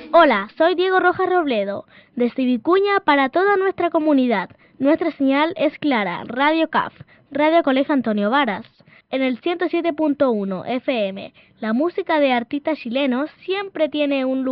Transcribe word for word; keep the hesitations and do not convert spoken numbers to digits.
Hola, soy Diego Rojas Robledo, desde Vicuña para toda nuestra comunidad. Nuestra señal es clara, Radio C A F, Radio Colegio Antonio Varas. En el ciento siete punto uno F M, la música de artistas chilenos siempre tiene un lugar.